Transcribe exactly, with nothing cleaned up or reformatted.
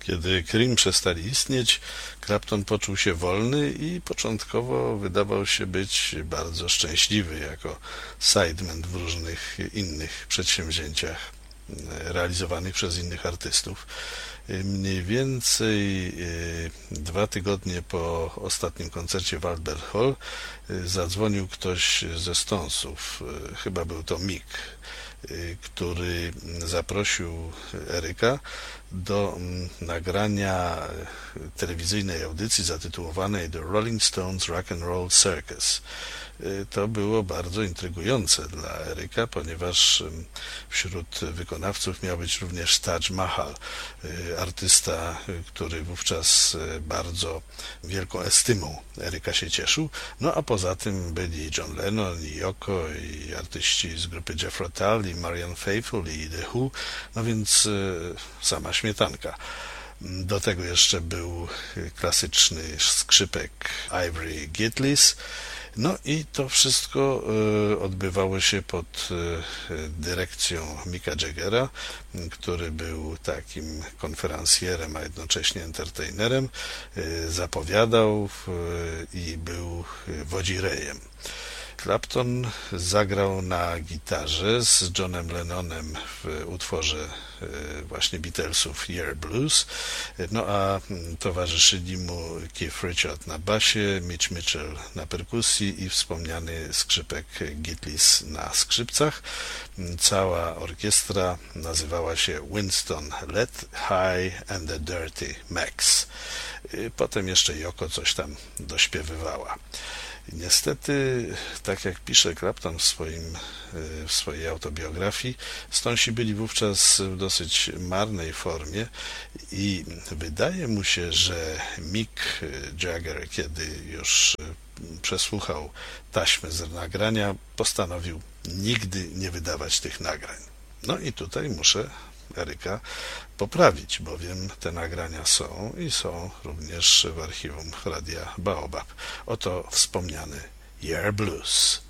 Kiedy Cream przestali istnieć, Clapton poczuł się wolny i początkowo wydawał się być bardzo szczęśliwy jako sideman w różnych innych przedsięwzięciach realizowanych przez innych artystów. Mniej więcej dwa tygodnie po ostatnim koncercie w Albert Hall zadzwonił ktoś ze Stonesów, chyba był to Mick, który zaprosił Eryka do nagrania telewizyjnej audycji zatytułowanej The Rolling Stones Rock and Roll Circus. To było bardzo intrygujące dla Eryka, ponieważ wśród wykonawców miał być również Taj Mahal, artysta, który wówczas bardzo wielką estymą Eryka się cieszył. No a poza tym byli John Lennon i Yoko, i artyści z grupy Jethro Tull, i Marianne Faithfull, i The Who, no więc sama śmietanka. Do tego jeszcze był klasyczny skrzypek Ivory Gitlis. No i to wszystko odbywało się pod dyrekcją Micka Jaggera, który był takim konferencjerem, a jednocześnie entertainerem, zapowiadał i był wodzirejem. Clapton zagrał na gitarze z Johnem Lennonem w utworze właśnie Beatlesów Year Blues, no a towarzyszyli mu Keith Richards na basie, Mitch Mitchell na perkusji i wspomniany skrzypek Gitlis na skrzypcach. Cała orkiestra nazywała się Winston Led High and the Dirty Macs. Potem jeszcze Yoko coś tam dośpiewywała. Niestety, tak jak pisze Clapton w, swoim, w swojej autobiografii, Stonesi byli wówczas w dosyć marnej formie i wydaje mu się, że Mick Jagger, kiedy już przesłuchał taśmy z nagrania, postanowił nigdy nie wydawać tych nagrań. No i tutaj muszę Eryka poprawić, bowiem te nagrania są i są również w archiwum Radia Baobab. Oto wspomniany Year Blues.